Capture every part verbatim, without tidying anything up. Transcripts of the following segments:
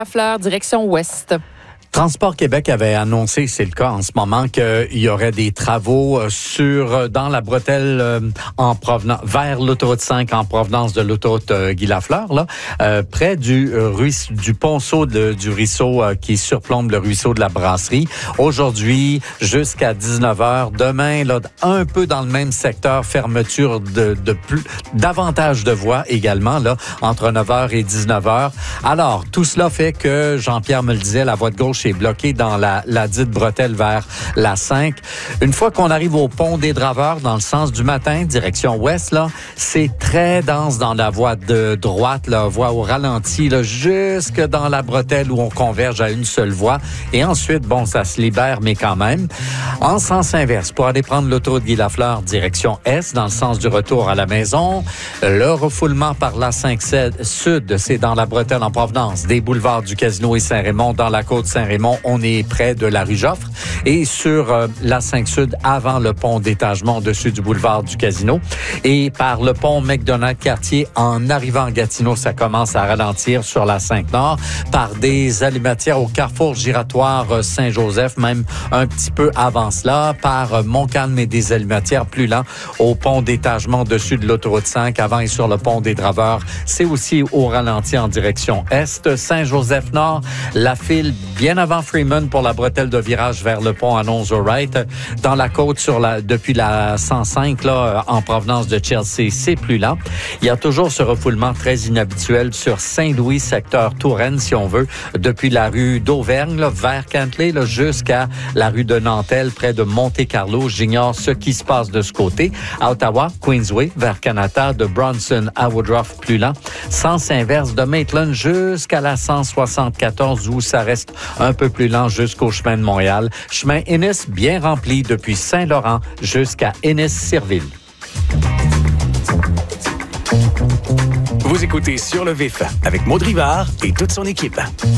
Fleur, direction ouest. Transport Québec avait annoncé, c'est le cas en ce moment, qu'il y aurait des travaux sur dans la bretelle en provenance vers l'autoroute cinq en provenance de l'autoroute Guy Lafleur, là, euh, près du ruisseau, du ponceau de, du ruisseau euh, qui surplombe le ruisseau de la Brasserie. Aujourd'hui, jusqu'à dix-neuf heures. Demain, là, un peu dans le même secteur, fermeture de, de plus, davantage de voies également, là, entre neuf heures et dix-neuf heures. Alors, tout cela fait que, Jean-Pierre me le disait, la voie de gauche est bloquée dans la, la dite bretelle vers la cinq. Une fois qu'on arrive au pont des Draveurs, dans le sens du matin, direction ouest, là, c'est très dense dans la voie de droite, la voie au ralenti, là, jusque dans la bretelle où on converge à une seule voie. Et ensuite, bon, ça se libère, mais quand même. En sens inverse, pour aller prendre l'autoroute Guy Lafleur, direction est, dans le sens du retour à la maison, le refoulement par la cinq sud, c'est dans la bretelle en provenance des boulevards du Casino et Saint-Raymond, dans la côte Saint-Raymond. On est près de la rue Joffre et sur euh, la cinq sud avant le pont d'étagement au-dessus du boulevard du Casino. Et par le pont McDonald-Cartier, en arrivant à Gatineau, ça commence à ralentir sur la cinq nord par des allumatières au carrefour giratoire Saint-Joseph, même un petit peu avant cela, par Montcalm et des allumatières plus lents au pont d'étagement au-dessus de l'autoroute cinq, avant et sur le pont des Draveurs. C'est aussi au ralenti en direction est. Saint-Joseph-Nord, la file bien avant Freeman pour la bretelle de virage vers le pont annonce au right. Dans la côte sur la, depuis la cent cinq, là, en provenance de Chelsea, c'est plus lent. Il y a toujours ce refoulement très inhabituel sur Saint-Louis, secteur Touraine, si on veut, depuis la rue d'Auvergne, là, vers Cantley, là, jusqu'à la rue de Nantel, près de Monte-Carlo. J'ignore ce qui se passe de ce côté. À Ottawa, Queensway, vers Canada, de Bronson à Woodruff, plus lent. Sens inverse de Maitland jusqu'à la cent soixante-quatorze, où ça reste un peu plus lent jusqu'au chemin de Montréal. Chemin Ennis bien rempli depuis Saint-Laurent jusqu'à Ennis-Sirville. Vous écoutez Sur le vif avec Maud Rivard et toute son équipe.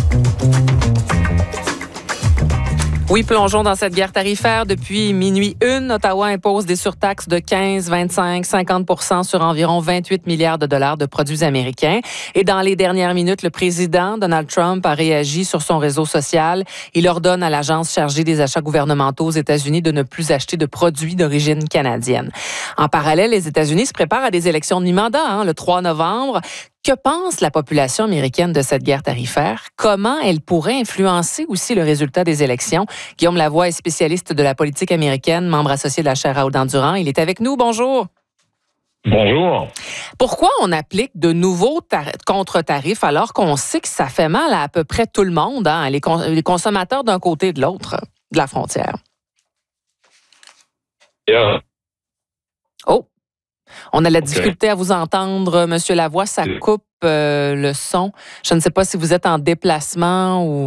Oui, plongeons dans cette guerre tarifaire. Depuis minuit une, Ottawa impose des surtaxes de quinze, vingt-cinq, cinquante pour cent sur environ vingt-huit milliards de dollars de produits américains. Et dans les dernières minutes, le président Donald Trump a réagi sur son réseau social. Il ordonne à l'agence chargée des achats gouvernementaux aux États-Unis de ne plus acheter de produits d'origine canadienne. En parallèle, les États-Unis se préparent à des élections de mi-mandat, hein, le trois novembre. Que pense la population américaine de cette guerre tarifaire? Comment elle pourrait influencer aussi le résultat des élections? Guillaume Lavoie est spécialiste de la politique américaine, membre associé de la chaire Raoult-Dandurand. Il est avec nous. Bonjour. Bonjour. Pourquoi on applique de nouveaux tar- contre-tarifs alors qu'on sait que ça fait mal à à peu près tout le monde, hein, les, con- les consommateurs d'un côté et de l'autre de la frontière? Yeah. Oh! On a la difficulté à vous entendre, Monsieur Lavoie. Ça coupe euh, le son. Je ne sais pas si vous êtes en déplacement ou...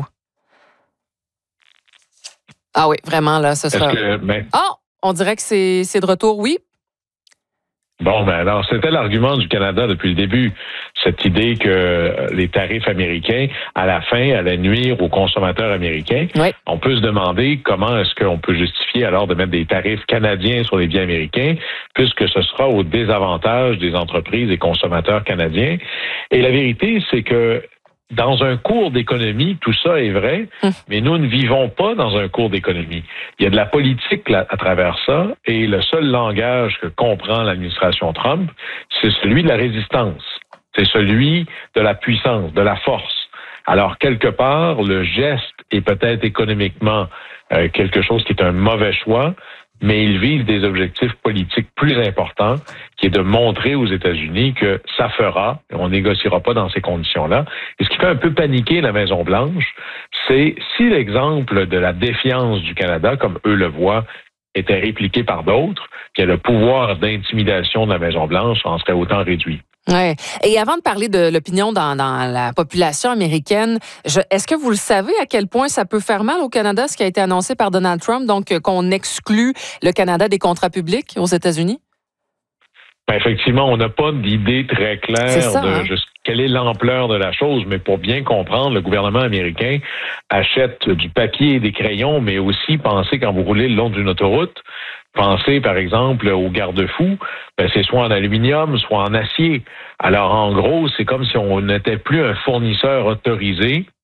Ah oui, vraiment, là, ce sera... Que, ben... Ah! On dirait que c'est, c'est de retour, oui? Bon, ben alors, c'était l'argument du Canada depuis le début. Cette idée que les tarifs américains, à la fin, allaient nuire aux consommateurs américains. Oui. On peut se demander comment est-ce qu'on peut justifier alors de mettre des tarifs canadiens sur les biens américains, puisque ce sera au désavantage des entreprises et consommateurs canadiens. Et la vérité, c'est que dans un cours d'économie, tout ça est vrai, hum. mais nous ne vivons pas dans un cours d'économie. Il y a de la politique là, à travers ça, et le seul langage que comprend l'administration Trump, c'est celui de la résistance. C'est celui de la puissance, de la force. Alors, quelque part, le geste est peut-être économiquement euh, quelque chose qui est un mauvais choix, mais ils visent des objectifs politiques plus importants, qui est de montrer aux États-Unis que ça fera, et on négociera pas dans ces conditions-là. Et ce qui fait un peu paniquer la Maison-Blanche, c'est si l'exemple de la défiance du Canada, comme eux le voient, était répliqué par d'autres, que le pouvoir d'intimidation de la Maison-Blanche en serait autant réduit. Oui. Et avant de parler de l'opinion dans, dans la population américaine, je, est-ce que vous le savez à quel point ça peut faire mal au Canada, ce qui a été annoncé par Donald Trump, donc qu'on exclut le Canada des contrats publics aux États-Unis? Ben effectivement, on n'a pas d'idée très claire ça, de hein? juste quelle est l'ampleur de la chose, mais pour bien comprendre, le gouvernement américain achète du papier et des crayons, mais aussi pensez quand vous roulez le long d'une autoroute, pensez par exemple aux garde-fous, ben c'est soit en aluminium, soit en acier. Alors en gros, c'est comme si on n'était plus un fournisseur autorisé